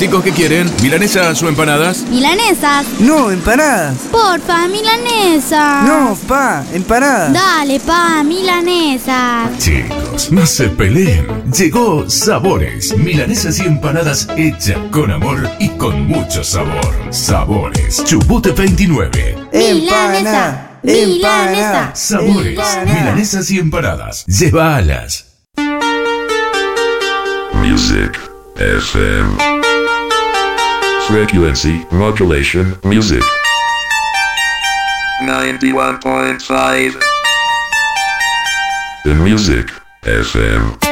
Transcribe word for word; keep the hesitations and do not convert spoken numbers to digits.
Chicos, ¿qué quieren? ¿Milanesas o empanadas? Milanesas. No, empanadas. Porfa, milanesas. No, pa, empanadas. Dale, pa, milanesas. Chicos, no se peleen. Llegó Sabores, milanesas y empanadas hechas con amor y con mucho sabor. Sabores, Chubut veintinueve. Empana, empana. Sabores, empana. milanesas y empanadas. Llévalas. Music F M. Frequency modulation music. ninety-one point five. The Music F M.